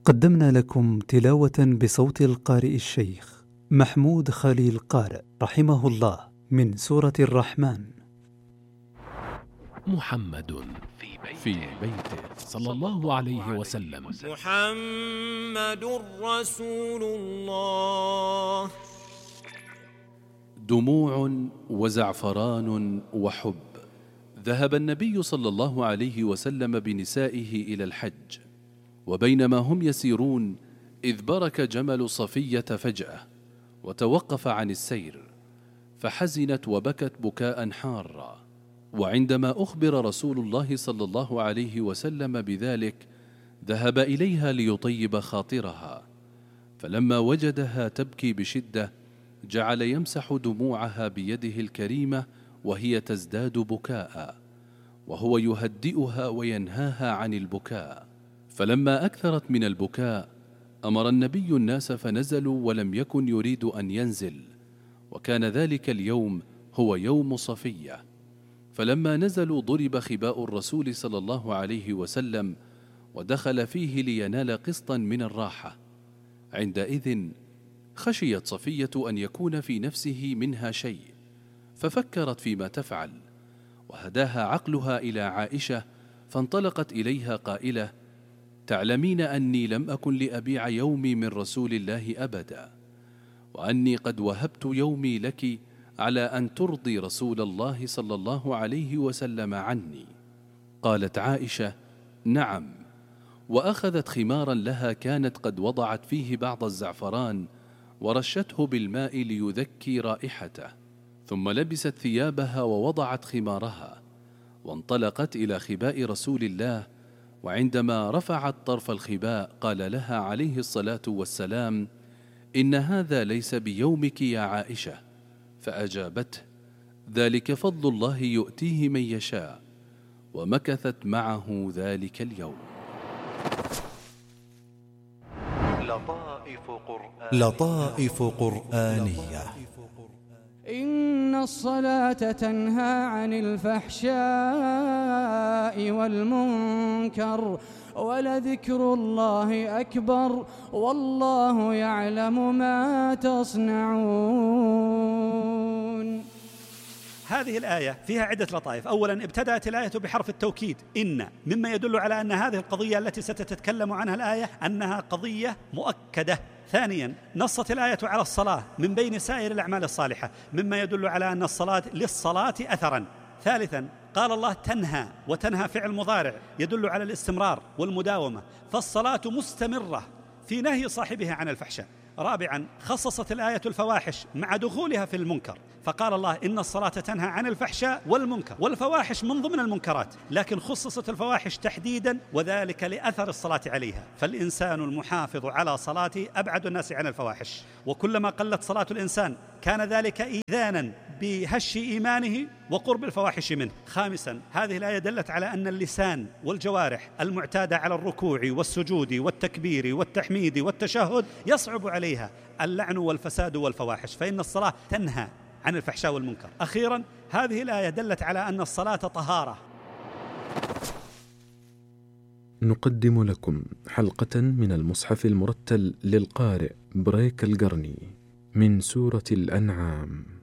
قدمنا لكم تلاوة بصوت القارئ الشيخ محمود خليل قارئ رحمه الله من سورة الرحمن. محمد في بيته صلى الله عليه وسلم. محمد رسول الله. دموع وزعفران وحب. ذهب النبي صلى الله عليه وسلم بنسائه إلى الحج، وبينما هم يسيرون إذ برك جمل صفية فجأة وتوقف عن السير، فحزنت وبكت بكاء حارا. وعندما أخبر رسول الله صلى الله عليه وسلم بذلك ذهب إليها ليطيب خاطرها، فلما وجدها تبكي بشدة جعل يمسح دموعها بيده الكريمة وهي تزداد بكاء، وهو يهدئها وينهاها عن البكاء. فلما أكثرت من البكاء أمر النبي الناس فنزلوا، ولم يكن يريد أن ينزل، وكان ذلك اليوم هو يوم صفية. فلما نزلوا ضرب خباء الرسول صلى الله عليه وسلم ودخل فيه لينال قسطا من الراحة. عندئذ خشيت صفية أن يكون في نفسه منها شيء، ففكرت فيما تفعل، وهداها عقلها إلى عائشة، فانطلقت إليها قائلة: تعلمين أني لم أكن لأبيع يومي من رسول الله أبدا، وأني قد وهبت يومي لك على أن ترضي رسول الله صلى الله عليه وسلم عني. قالت عائشة: نعم. وأخذت خمارا لها كانت قد وضعت فيه بعض الزعفران ورشته بالماء ليذكي رائحته، ثم لبست ثيابها ووضعت خمارها وانطلقت إلى خباء رسول الله. وعندما رفعت طرف الخباء قال لها عليه الصلاة والسلام: إن هذا ليس بيومك يا عائشة. فأجابته: ذلك فضل الله يؤتيه من يشاء. ومكثت معه ذلك اليوم. لطائف قرآنية. إن الصلاة تنهى عن الفحشاء والمنكر ولذكر الله أكبر والله يعلم ما تصنعون. هذه الآية فيها عدة لطائف. أولا ابتدأت الآية بحرف التوكيد إن، مما يدل على أن هذه القضية التي ستتكلم عنها الآية أنها قضية مؤكدة. ثانيا نصت الآية على الصلاة من بين سائر الأعمال الصالحة، مما يدل على أن الصلاة للصلاة أثرا. ثالثا قال الله تنهى، وتنهى فعل مضارع يدل على الاستمرار والمداومة، فالصلاة مستمرة في نهي صاحبها عن الفحشاء. رابعا خصصت الآية الفواحش مع دخولها في المنكر، فقال الله إن الصلاة تنهى عن الفحشاء والمنكر، والفواحش من ضمن المنكرات، لكن خصصت الفواحش تحديدا وذلك لأثر الصلاة عليها. فالإنسان المحافظ على صلاته أبعد الناس عن الفواحش، وكلما قلت صلاة الإنسان كان ذلك إيذانا بهش إيمانه وقرب الفواحش منه. خامسا هذه الآية دلت على أن اللسان والجوارح المعتادة على الركوع والسجود والتكبير والتحميد والتشهد يصعب عليها اللعن والفساد والفواحش، فإن الصلاة تنهى عن الفحشاء والمنكر. أخيرا هذه الآية دلت على أن الصلاة طهارة. نقدم لكم حلقة من المصحف المرتل للقارئ بريك القرني من سورة الأنعام.